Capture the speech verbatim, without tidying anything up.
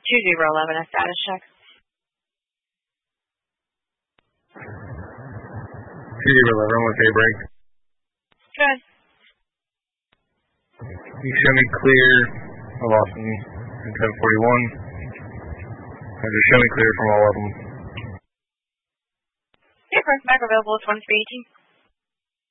two zero eleven, a status check. two zero eleven, what's a break? Good. You show me clear of Austin in ten forty-one. And just show me clear from all of them. Yeah, first back available is one three eighteen.